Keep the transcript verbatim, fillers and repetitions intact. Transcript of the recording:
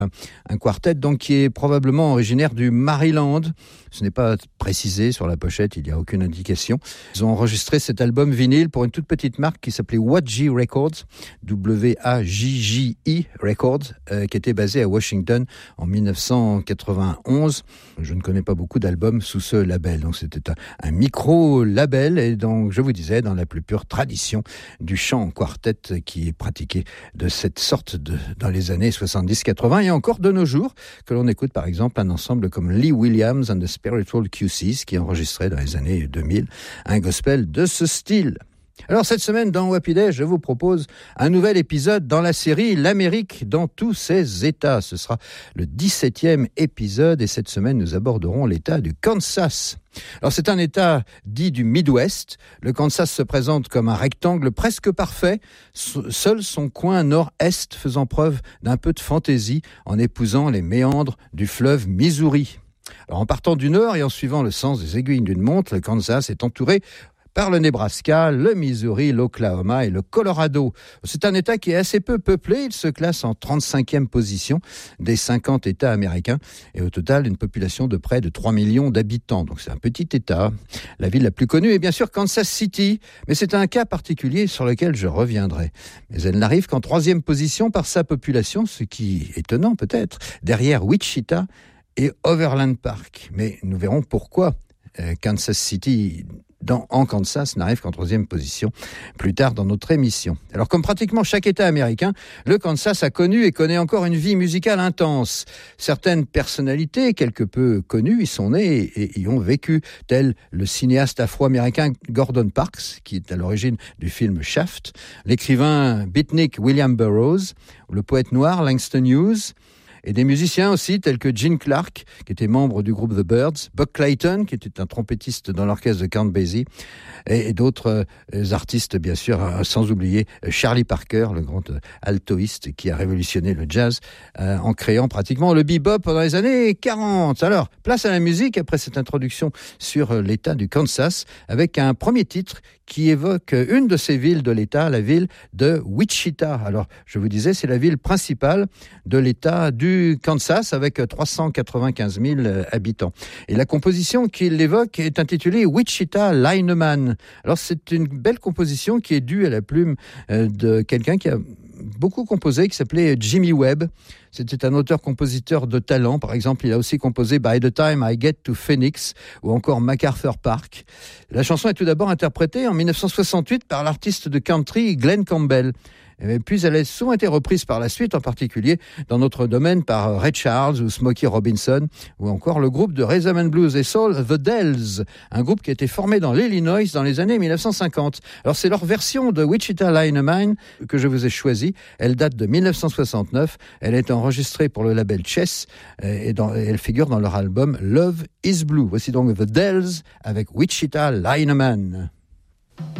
Un quartet donc qui est probablement originaire du Maryland. Ce n'est pas précisé sur la pochette, il n'y a aucune indication. Ils ont enregistré cet album vinyle pour une toute petite marque qui s'appelait Wajji Records, W A J J I Records, euh, qui était basée à Washington en dix-neuf cent quatre-vingt-onze. Je ne connais pas beaucoup d'albums sous ce label, donc c'était un, un micro-label, et donc je vous disais, dans la plus pure tradition du chant en quartet qui est pratiqué de cette sorte de, dans les années soixante-dix quatre-vingts, et encore de nos jours, que l'on écoute par exemple un ensemble comme Lee Williams and the Spiritual Q Cs, qui enregistrait dans les années deux mille un gospel de ce style. Alors cette semaine dans Wapiday, je vous propose un nouvel épisode dans la série L'Amérique dans tous ses États. Ce sera le dix-septième épisode, et cette semaine nous aborderons l'État du Kansas. Alors c'est un État dit du Midwest. Le Kansas se présente comme un rectangle presque parfait, seul son coin nord-est faisant preuve d'un peu de fantaisie en épousant les méandres du fleuve Missouri. Alors en partant du nord et en suivant le sens des aiguilles d'une montre, le Kansas est entouré par le Nebraska, le Missouri, l'Oklahoma et le Colorado. C'est un État qui est assez peu peuplé. Il se classe en trente-cinquième position des cinquante États américains, et au total une population de près de trois millions d'habitants. Donc c'est un petit État. La ville la plus connue est bien sûr Kansas City, mais c'est un cas particulier sur lequel je reviendrai. Mais elle n'arrive qu'en troisième position par sa population, ce qui est étonnant peut-être, derrière Wichita et Overland Park. Mais nous verrons pourquoi euh, Kansas City Dans, en Kansas n'arrive qu'en troisième position plus tard dans notre émission. Alors comme pratiquement chaque État américain, le Kansas a connu et connaît encore une vie musicale intense. Certaines personnalités quelque peu connues y sont nées et y ont vécu, tels le cinéaste afro-américain Gordon Parks, qui est à l'origine du film Shaft, l'écrivain beatnik William Burroughs, le poète noir Langston Hughes, et des musiciens aussi tels que Gene Clark, qui était membre du groupe The Byrds, Buck Clayton, qui était un trompettiste dans l'orchestre de Count Basie, et, et d'autres euh, artistes, bien sûr, euh, sans oublier euh, Charlie Parker, le grand euh, altoïste qui a révolutionné le jazz euh, en créant pratiquement le bebop pendant les années quarante. Alors, place à la musique après cette introduction sur euh, l'État du Kansas, avec un premier titre qui évoque une de ces villes de l'État, la ville de Wichita. Alors, je vous disais, c'est la ville principale de l'État du Kansas, avec trois cent quatre-vingt-quinze mille habitants. Et la composition qu'il évoque est intitulée Wichita Lineman. Alors, c'est une belle composition qui est due à la plume de quelqu'un qui a beaucoup composé, qui s'appelait Jimmy Webb. C'était un auteur-compositeur de talent. Par exemple, il a aussi composé By the Time I Get to Phoenix ou encore MacArthur Park. La chanson est tout d'abord interprétée en dix-neuf cent soixante-huit par l'artiste de country Glenn Campbell. Et puis elle a souvent été reprise par la suite, en particulier dans notre domaine par Ray Charles ou Smokey Robinson, ou encore le groupe de rhythm and blues et soul The Dells, un groupe qui a été formé dans l'Illinois dans les années dix-neuf cent cinquante. Alors c'est leur version de Wichita Lineman que je vous ai choisie. Elle date de dix-neuf cent soixante-neuf. Elle est enregistrée pour le label Chess et, dans, et elle figure dans leur album Love is Blue. Voici donc The Dells avec Wichita Lineman.